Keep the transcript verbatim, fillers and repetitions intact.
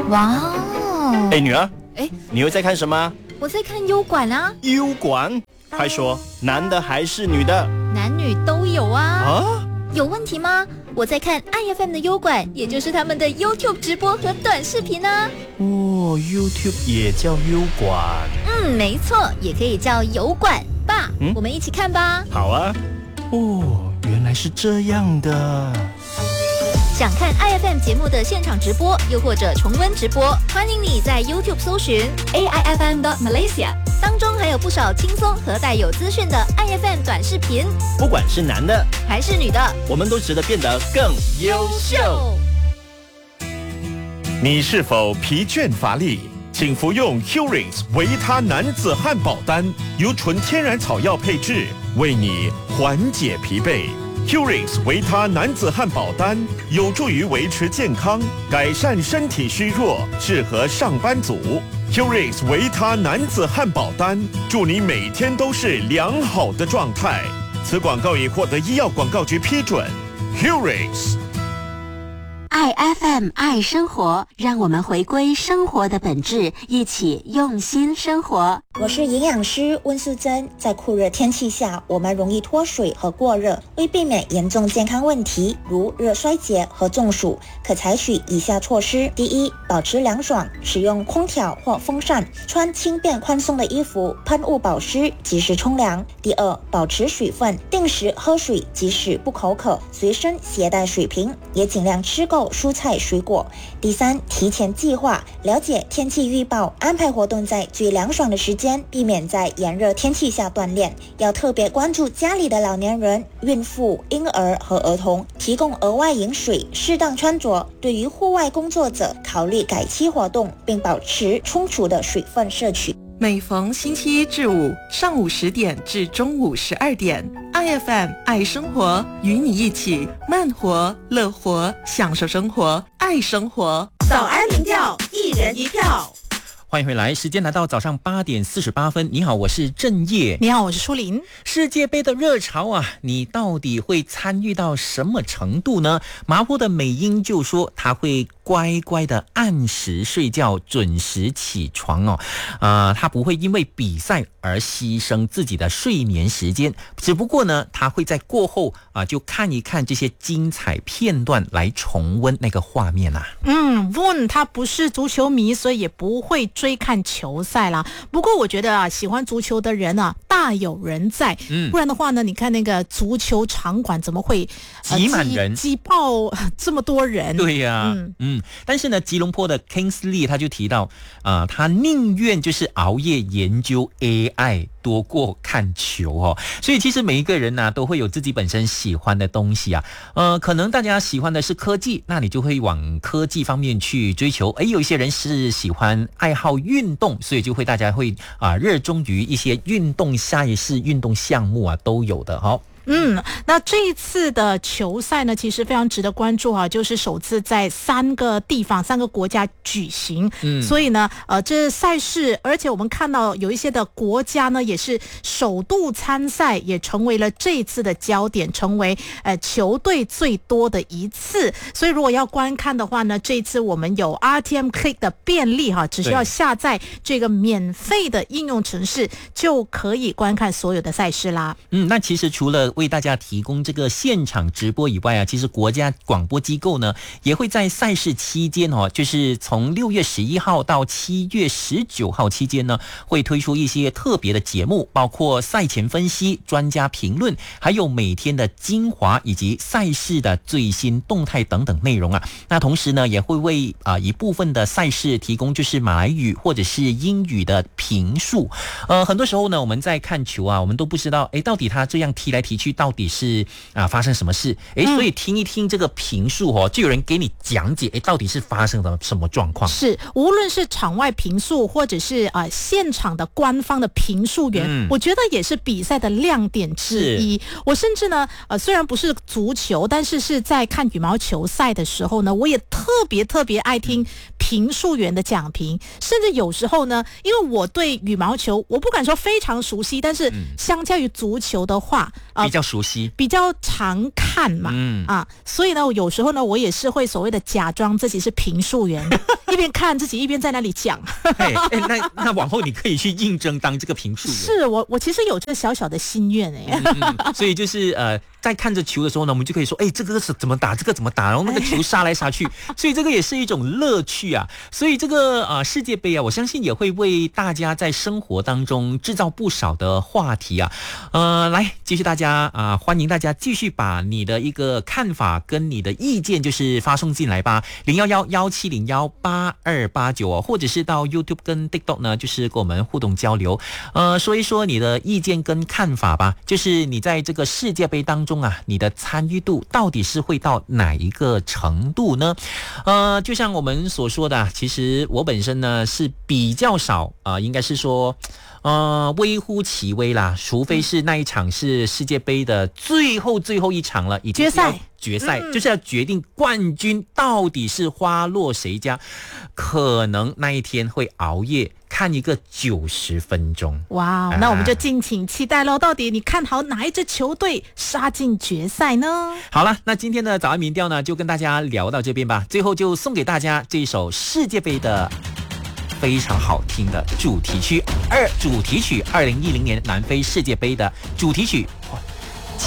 哇哦！ 哎，女儿， 哎， 你又在看什么？ 我在看优管啊。 优管？快说，男的还是女的？ 男女都有啊。 啊？ 有问题吗？我在看 I F M 的优管，也就是他们的 YouTube 直播和短视频啊。 哦 ，YouTube 也叫优管。 嗯，没错，也可以叫油管。爸，嗯、我们一起看吧。 好啊。哦，原来是这样的。 想看 I F M 节目的现场直播，又或者重温直播，欢迎你在 YouTube 搜寻 A I F M Malaysia， 当中还有不少轻松和带有资讯的 I F M 短视频。 不管是男的还是女的， 我们都值得变得更优秀。 你是否疲倦乏力？请服用 Curings 维他男子汉堡丹，由纯天然草药配制，为你缓解疲惫。Curings 维他男子汉堡丹有助于维持健康，改善身体虚弱，适合上班族。Curings 维他男子汉堡丹，祝你每天都是良好的状态。此广告已获得医药广告局批准。Curings。 爱 F M 爱生活，让我们回归生活的本质，一起用心生活。 我是营养师温素珍。在酷热天气下，我们容易脱水和过热，为避免严重健康问题如热衰竭和中暑，可采取以下措施：第一，保持凉爽，使用空调或风扇，穿轻便宽松的衣服，喷雾保湿，及时冲凉。第二，保持水分，定时喝水，即使不口渴，随身携带水瓶，也尽量吃够蔬菜水果。第三，提前计划，了解天气预报，安排活动在最凉爽的时间，避免在炎热天气下锻炼。要特别关注家里的老年人、孕妇、婴儿和儿童，提供额外饮水，适当穿着。对于户外工作者，考虑改期活动，并保持充足的水分摄取。 每逢星期一至五上午十点至中午十二点 ，I F M 爱生活，与你一起慢活、乐活，享受生活，爱生活。早安民调，一人一票。 欢迎回来，时间来到早上八点四十八分。你好，我是郑业。 你好，我是舒林。 世界杯的热潮啊，你到底会参与到什么程度呢？麻坡的美英就说他会乖乖的按时睡觉，准时起床哦。呃，他不会因为比赛而牺牲自己的睡眠时间，只不过呢，他会在过后啊、呃、就看一看这些精彩片段来重温那个画面啊。 嗯 ，Von 他不是足球迷，所以也不会追看球赛啦。不过我觉得啊，喜欢足球的人啊，大有人在。嗯，不然的话呢，你看那个足球场馆怎么会挤满人、 挤爆这么多人？ 对呀、啊，嗯嗯。但是呢，吉隆坡的 Kingsley 他就提到，啊、呃，他宁愿就是熬夜研究 A I 多过看球哦。所以其实每一个人呢、啊，都会有自己本身喜欢的东西啊。呃，可能大家喜欢的是科技，那你就会往科技方面去追求。诶，有一些人是喜欢爱好运动，所以就会大家会啊、呃、热衷于一些运动赛事、运动项目啊都有的哈、哦。 嗯，那这一次的球赛呢，其实非常值得关注啊，就是首次在三个地方、三个国家举行。嗯，所以呢，呃，这赛事，而且我们看到有一些的国家呢，也是首度参赛，也成为了这一次的焦点，成为呃球队最多的一次。所以如果要观看的话呢，这一次我们有 R T M Click 的便利哈，只需要下载这个免费的应用程式，就可以观看所有的赛事啦。 嗯，那其实除了为大家提供这个现场直播以外啊，其实国家广播机构呢也会在赛事期间哦，就是从六月十一号到七月十九号期间呢，会推出一些特别的节目，包括赛前分析、专家评论，还有每天的精华以及赛事的最新动态等等内容啊。那同时呢，也会为啊、呃、一部分的赛事提供就是马来语或者是英语的评述。呃，很多时候呢，我们在看球啊，我们都不知道，哎，到底他这样踢来踢去，到底是啊发生什么事？哎，所以听一听这个评述哦，就有人给你讲解，哎，到底是发生了什么状况？ 是，无论是场外评述，或者是啊、呃、现场的官方的评述员、嗯，我觉得也是比赛的亮点之一。我甚至呢，呃，虽然不是足球，但是是在看羽毛球赛的时候呢，我也特别特别爱听评述员的讲评，甚至有时候呢，因为我对羽毛球我不敢说非常熟悉，但是相较于足球的话，啊、呃， 比较熟悉， 比较常看嘛， 嗯啊，所以呢，有时候呢，我也是会所谓的假装自己是评述员，一边看自己一边在那里讲。 哎哎，那那往后你可以去应征当这个评述员。 是我我其实有这个小小的心愿哎、 嗯嗯，所以就是呃，在看着球的时候呢，我们就可以说，哎，这个是怎么打，这个怎么打，然后那个球杀来杀去，所以这个也是一种乐趣啊。所以这个呃世界杯啊，我相信也会为大家在生活当中制造不少的话题啊。呃，来继续大家啊、呃，欢迎大家继续把你的一个看法跟你的意见就是发送进来吧，零幺幺幺七零幺八二八九哦，或者是到 YouTube 跟 TikTok 呢，就是跟我们互动交流，呃，说一说你的意见跟看法吧，就是你在这个世界杯当中啊，你的参与度到底是会到哪一个程度呢？呃，就像我们所说的，其实我本身呢是比较少啊、呃，应该是说。呃，微乎其微啦，除非是那一场是世界杯的最后最后一场了，已经决赛， 决赛、嗯、就是要决定冠军到底是花落谁家，可能那一天会熬夜看一个九十分钟。 哇、wow, 啊，那我们就敬请期待咯，到底你看好哪一支球队杀进决赛呢？ 好了，那今天的早安民调呢，就跟大家聊到这边吧。最后就送给大家这首世界杯的非常好听的主题曲，二主题曲二零一零年南非世界杯的主题曲